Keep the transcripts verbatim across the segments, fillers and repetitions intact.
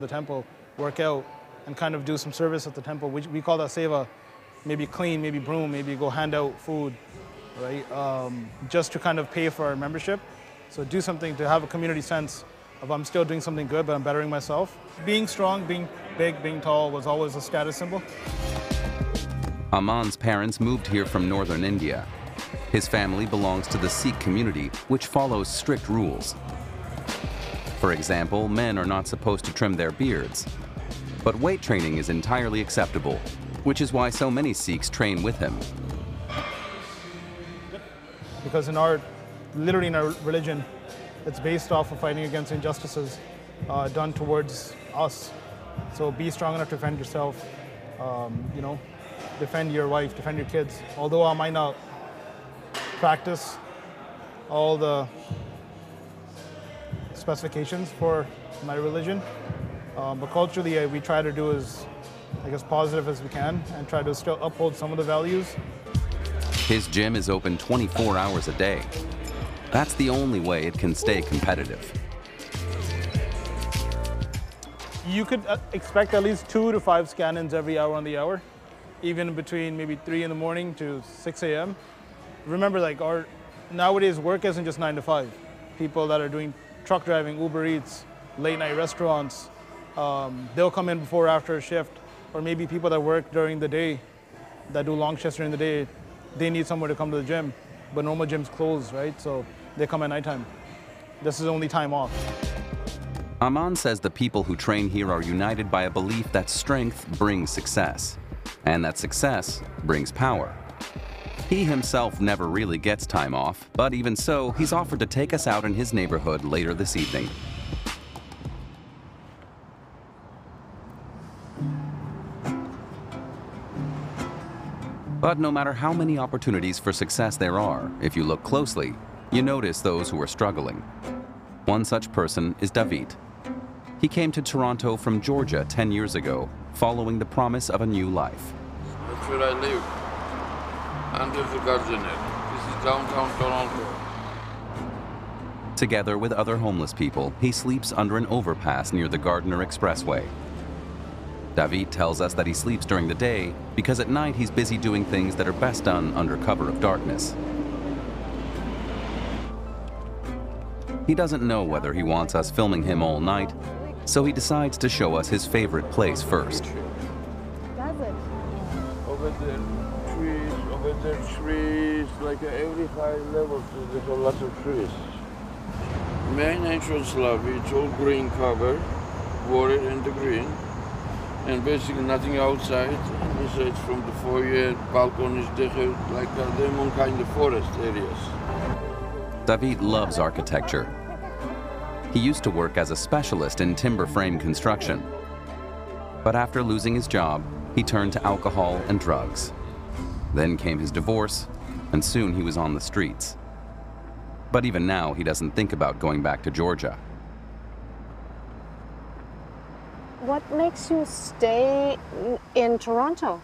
the temple, work out, and kind of do some service at the temple. We, we call that seva. Maybe clean, maybe broom, maybe go hand out food, right? Um, just to kind of pay for our membership. So do something to have a community sense of I'm still doing something good, but I'm bettering myself. Being strong, being big, being tall was always a status symbol. Aman's parents moved here from northern India. His family belongs to the Sikh community, which follows strict rules. For example, men are not supposed to trim their beards. But weight training is entirely acceptable, which is why so many Sikhs train with him. Because in our, literally in our religion, it's based off of fighting against injustices uh, done towards us. So be strong enough to defend yourself, um, you know, defend your wife, defend your kids. Although I might not practice all the specifications for my religion, um, but culturally uh, we try to do as, I guess, positive as we can and try to still uphold some of the values. His gym is open twenty-four hours a day. That's the only way it can stay competitive. You could uh, expect at least two to five scan-ins every hour on the hour, even between maybe three in the morning to six A M Remember, like our nowadays work isn't just nine to five. People that are doing truck driving, Uber Eats, late night restaurants, um, they'll come in before or after a shift, or maybe people that work during the day, that do long shifts during the day, they need somewhere to come to the gym, but normal gyms close, right? So they come at nighttime. This is only time off. Aman says the people who train here are united by a belief that strength brings success, and that success brings power. He himself never really gets time off, but even so, he's offered to take us out in his neighborhood later this evening. But no matter how many opportunities for success there are, if you look closely, you notice those who are struggling. One such person is David. He came to Toronto from Georgia ten years ago, following the promise of a new life. That's where I live, under the Gardiner. This is downtown Toronto. Together with other homeless people, he sleeps under an overpass near the Gardiner Expressway. David tells us that he sleeps during the day because at night he's busy doing things that are best done under cover of darkness. He doesn't know whether he wants us filming him all night, so he decides to show us his favorite place first. Does it? Over there, trees, over there, trees, like every high level, there's a lot of trees. Main entrance lobby, it's all green cover, water in the green. And basically nothing outside. Besides from the foyer, balconies, like uh, them on kind of forest areas. David loves architecture. He used to work as a specialist in timber frame construction. But after losing his job, he turned to alcohol and drugs. Then came his divorce, and soon he was on the streets. But even now, he doesn't think about going back to Georgia. What makes you stay in Toronto?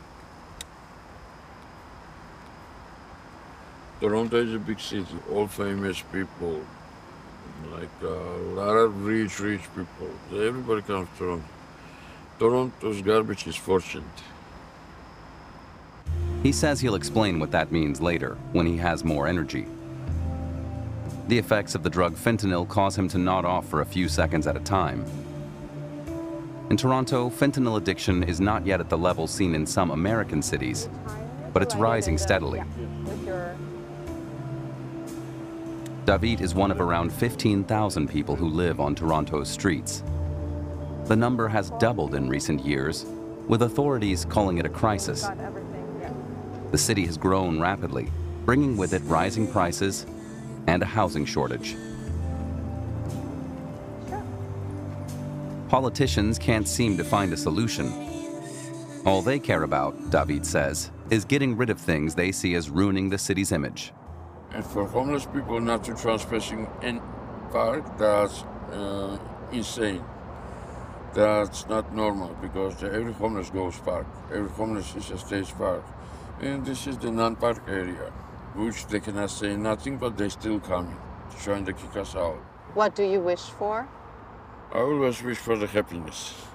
Toronto is a big city, all famous people, like uh, a lot of rich, rich people. Everybody comes to Toronto. Toronto's garbage is fortunate. He says he'll explain what that means later, when he has more energy. The effects of the drug fentanyl cause him to nod off for a few seconds at a time. In Toronto, fentanyl addiction is not yet at the level seen in some American cities, but it's rising steadily. David is one of around fifteen thousand people who live on Toronto's streets. The number has doubled in recent years, with authorities calling it a crisis. The city has grown rapidly, bringing with it rising prices and a housing shortage. Politicians can't seem to find a solution. All they care about, David says, is getting rid of things they see as ruining the city's image. And for homeless people not to trespassing in park, that's uh, insane. That's not normal because every homeless goes park. Every homeless is a state park. And this is the non-park area, which they cannot say nothing, but they still coming, trying to kick us out. What do you wish for? I always wish for the happiness.